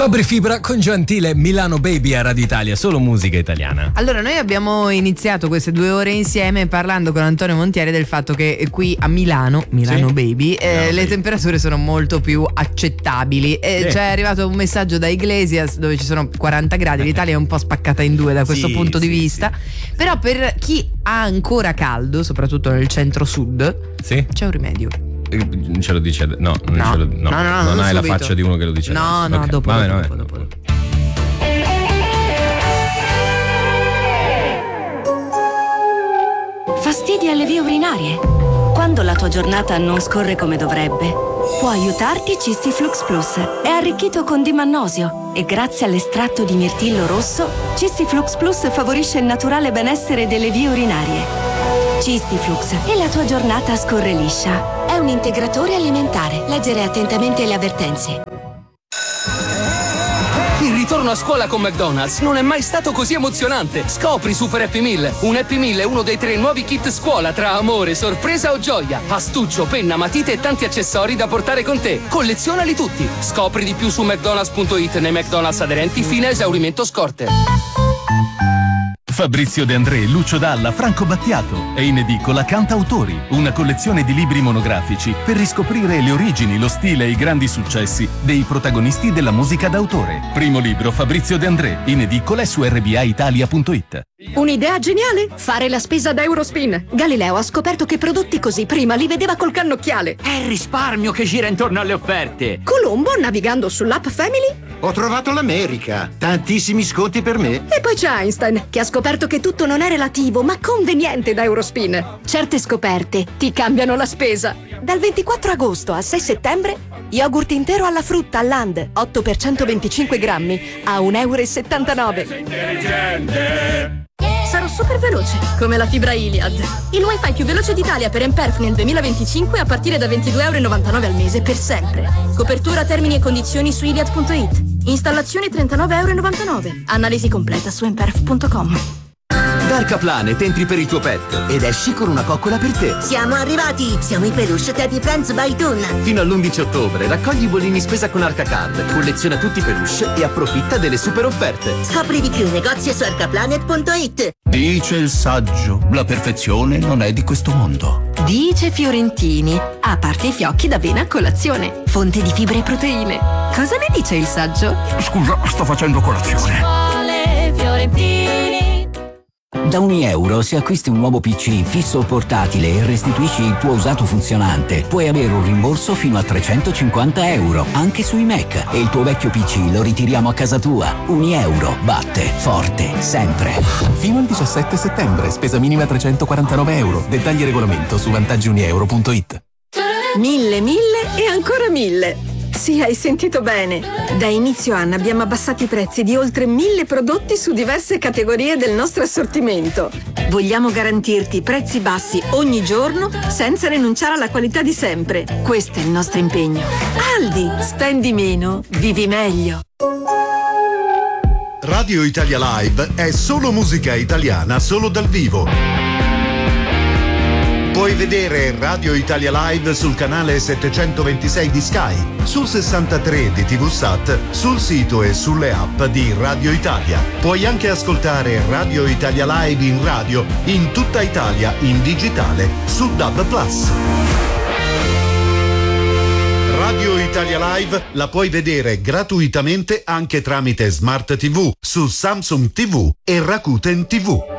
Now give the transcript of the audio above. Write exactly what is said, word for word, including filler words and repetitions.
Scopri Fibra con Gentile, Milano Baby a Radio Italia, solo musica italiana. Allora, noi abbiamo iniziato queste due ore insieme parlando con Antonio Montieri del fatto che qui a Milano, Milano sì. Baby, eh, Milano le Baby. temperature sono molto più accettabili. Eh, Sì. C'è arrivato un messaggio da Iglesias dove ci sono quaranta gradi, l'Italia è un po' spaccata in due da questo Sì, punto di sì, vista. Però per chi ha ancora caldo, soprattutto nel centro-sud, Sì? c'è un rimedio. Eh, Ce lo dice? No, non, No. ce lo, no. No, no, no, non non hai la subito. faccia di uno che lo dice. No, adesso. no, Ok, dopo, va dopo, bene, dopo, va dopo, bene. dopo. Fastidi alle vie urinarie? Quando la tua giornata non scorre come dovrebbe, può aiutarti Cistiflux Plus. È arricchito con dimannosio e grazie all'estratto di mirtillo rosso, Cistiflux Plus favorisce il naturale benessere delle vie urinarie. Cistiflux e la tua giornata scorre liscia. È un integratore alimentare. Leggere attentamente le avvertenze. Il ritorno a scuola con McDonald's non è mai stato così emozionante. Scopri Super Happy Meal. Un Happy Meal è uno dei tre nuovi kit scuola tra amore, sorpresa o gioia. Astuccio, penna, matite e tanti accessori da portare con te. Collezionali tutti. Scopri di più su mcdonalds punto it nei McDonald's aderenti fino a esaurimento scorte. Fabrizio De André, Lucio Dalla, Franco Battiato e in edicola Cantautori, una collezione di libri monografici per riscoprire le origini, lo stile e i grandi successi dei protagonisti della musica d'autore. Primo libro Fabrizio De André, in edicola e su r b a italia punto it. Un'idea geniale? Fare la spesa da Eurospin. Galileo ha scoperto che prodotti così prima li vedeva col cannocchiale. È il risparmio che gira intorno alle offerte. Colombo, navigando sull'app Family. Ho trovato l'America. Tantissimi sconti per me. E poi c'è Einstein, che ha scoperto che tutto non è relativo, ma conveniente da Eurospin. Certe scoperte ti cambiano la spesa. Dal ventiquattro agosto al sei settembre, yogurt intero alla frutta Land, otto per centoventicinque grammi, a un euro e settantanove. Sarò super veloce, come la fibra Iliad. Il wifi più veloce d'Italia per Emperf nel duemilaventicinque a partire da ventidue euro e novantanove al mese per sempre. Copertura, termini e condizioni su iliad punto it. Installazione trentanove euro e novantanove. Analisi completa su emperf punto com. Darka Planet, entri per il tuo pet ed esci con una coccola per te. Siamo arrivati! Siamo i peluche Teddy Friends by Toon. Fino all'undici ottobre raccogli i bollini spesa con Arcacard, colleziona tutti i peluche e approfitta delle super offerte. Scopri di più negozi su arcaplanet punto it. Dice il saggio, la perfezione non è di questo mondo. Dice Fiorentini, a parte i fiocchi d'avena a colazione, fonte di fibre e proteine. Cosa ne dice il saggio? Scusa, sto facendo colazione. Fiorentini. Da ogni euro, se acquisti un nuovo P C fisso o portatile e restituisci il tuo usato funzionante, puoi avere un rimborso fino a trecentocinquanta euro, anche sui Mac. E il tuo vecchio P C lo ritiriamo a casa tua. Ogni euro batte forte, sempre. Fino al diciassette settembre, spesa minima trecentoquarantanove euro. Dettagli e regolamento su vantaggi uni euro punto it. Mille, mille e ancora mille. Sì, hai sentito bene. Da inizio anno abbiamo abbassato i prezzi di oltre mille prodotti su diverse categorie del nostro assortimento. Vogliamo garantirti prezzi bassi ogni giorno senza rinunciare alla qualità di sempre. Questo è il nostro impegno. Aldi, spendi meno, vivi meglio. Radio Italia Live è solo musica italiana, solo dal vivo. Puoi vedere Radio Italia Live sul canale settecentoventisei di Sky, sul sessantatré di T V Sat, sul sito e sulle app di Radio Italia. Puoi anche ascoltare Radio Italia Live in radio in tutta Italia in digitale su D A B plus. Radio Italia Live la puoi vedere gratuitamente anche tramite Smart T V su Samsung T V e Rakuten T V.